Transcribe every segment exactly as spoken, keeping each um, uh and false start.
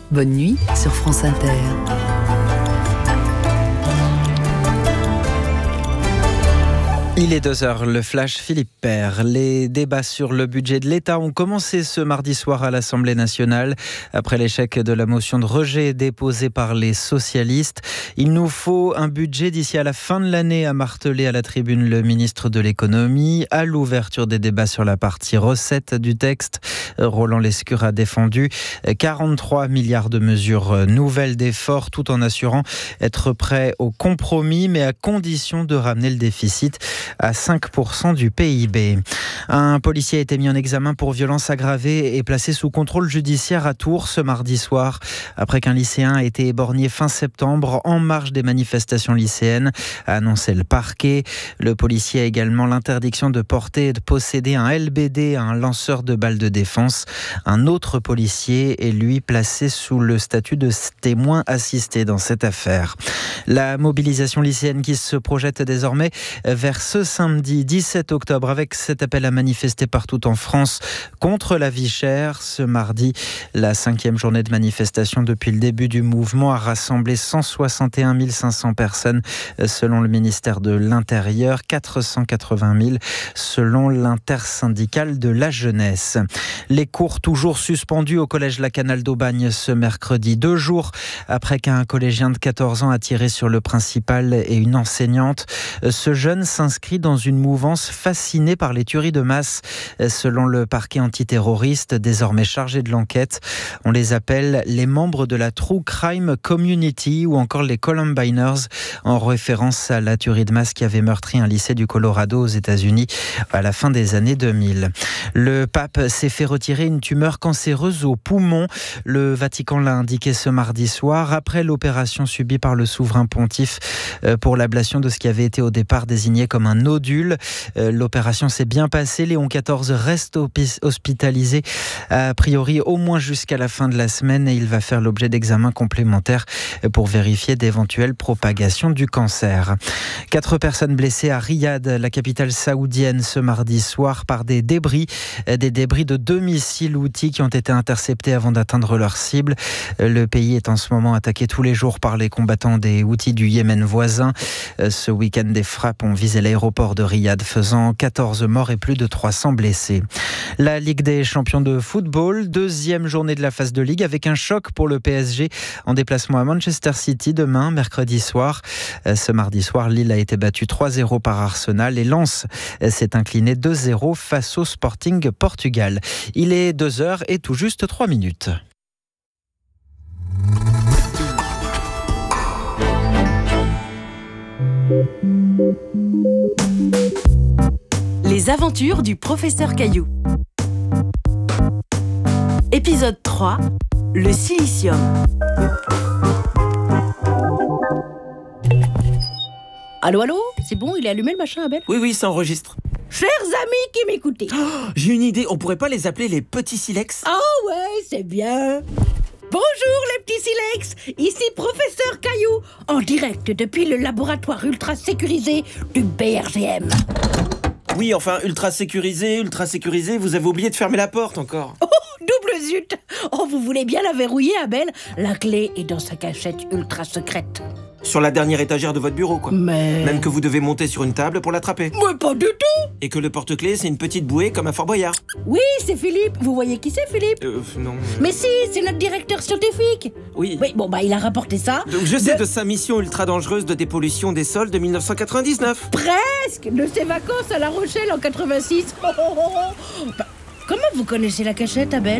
Bonne nuit sur France Inter. Il est deux heures, le flash Philippe Père. Les débats sur le budget de l'État ont commencé ce mardi soir à l'Assemblée nationale. Après l'échec de la motion de rejet déposée par les socialistes, il nous faut un budget d'ici à la fin de l'année, a martelé à la tribune le ministre de l'économie. À l'ouverture des débats sur la partie recettes du texte, Roland Lescure a défendu quarante-trois milliards de mesures nouvelles d'efforts, tout en assurant être prêt au compromis, mais à condition de ramener le déficit à cinq pour cent du P I B. Un policier a été mis en examen pour violence aggravée et placé sous contrôle judiciaire à Tours ce mardi soir, après qu'un lycéen a été éborgné fin septembre en marge des manifestations lycéennes, a annoncé le parquet. Le policier a également l'interdiction de porter et de posséder un L B D, un lanceur de balles de défense. Un autre policier est lui placé sous le statut de témoin assisté dans cette affaire. La mobilisation lycéenne qui se projette désormais vers ce samedi dix-sept octobre avec cet appel à manifester partout en France contre la vie chère. Ce mardi, la cinquième journée de manifestation depuis le début du mouvement a rassemblé cent soixante et un mille cinq cents personnes selon le ministère de l'Intérieur, quatre cent quatre-vingt mille selon l'intersyndicale de la jeunesse. Les cours toujours suspendus au collège La Canale d'Aubagne ce mercredi, deux jours après qu'un collégien de quatorze ans a tiré sur le principal et une enseignante. Ce jeune s'inscrit dans une mouvance fascinée par les tueries de masse, selon le parquet antiterroriste désormais chargé de l'enquête. On les appelle les membres de la True Crime Community ou encore les Columbiners, en référence à la tuerie de masse qui avait meurtri un lycée du Colorado aux États-Unis à la fin des années deux mille. Le pape s'est fait retirer une tumeur cancéreuse au poumon. Le Vatican l'a indiqué ce mardi soir après l'opération subie par le souverain pontife pour l'ablation de ce qui avait été au départ désigné comme un nodule. L'opération s'est bien passée. Léon quatorze reste hospitalisé a priori au moins jusqu'à la fin de la semaine et il va faire l'objet d'examens complémentaires pour vérifier d'éventuelles propagations du cancer. Quatre personnes blessées à Riyad, la capitale saoudienne, ce mardi soir par des débris, des débris de deux missiles Houthis qui ont été interceptés avant d'atteindre leur cible. Le pays est en ce moment attaqué tous les jours par les combattants des Houthis du Yémen voisin. Ce week-end, des frappes ont visé l'aéroport de Riyad, faisant quatorze morts et plus de trois cents blessés. La Ligue des champions de football, deuxième journée de la phase de Ligue avec un choc pour le P S G en déplacement à Manchester City demain, mercredi soir. Ce mardi soir, Lille a été battue trois zéro par Arsenal et Lens s'est incliné deux zéro face au Sporting Portugal. Il est deux heures et tout juste trois minutes. Les aventures du professeur Caillou. Épisode trois, le silicium. Allô, allô, c'est bon, il est allumé le machin, Abel ? Oui, oui, ça enregistre. Chers amis qui m'écoutez. Oh, j'ai une idée, on pourrait pas les appeler les petits silex ? Ah ouais, c'est bien. Bonjour les petits silex, ici professeur Caillou, en direct depuis le laboratoire ultra sécurisé du B R G M. Oui, enfin, ultra sécurisé, ultra sécurisé, vous avez oublié de fermer la porte encore. Oh, double zut. Oh, vous voulez bien la verrouiller, Abel ? La clé est dans sa cachette ultra secrète. Sur la dernière étagère de votre bureau, quoi. Mais... Même que vous devez monter sur une table pour l'attraper. Mais pas du tout. Et que le porte-clés, c'est une petite bouée comme à Fort Boyard. Oui, c'est Philippe. Vous voyez qui c'est, Philippe ? Euh, non... Euh... Mais si, c'est notre directeur scientifique. Oui. Oui, bon, bah, il a rapporté ça. Donc, je sais de... de sa mission ultra dangereuse de dépollution des sols de dix-neuf cent quatre-vingt-dix-neuf. Presque. De ses vacances à La Rochelle en quatre-vingt-six. Oh, oh, oh. Bah, comment vous connaissez la cachette, Abel ?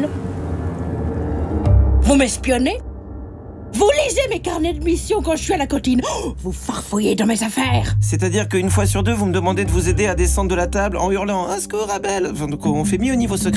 Vous m'espionnez ? Vous lisez mes carnets de mission quand je suis à la cantine. Oh, vous farfouillez dans mes affaires. C'est-à-dire qu'une fois sur deux, vous me demandez de vous aider à descendre de la table en hurlant « Un score, Abel !» Enfin, donc on fait mieux au niveau secret.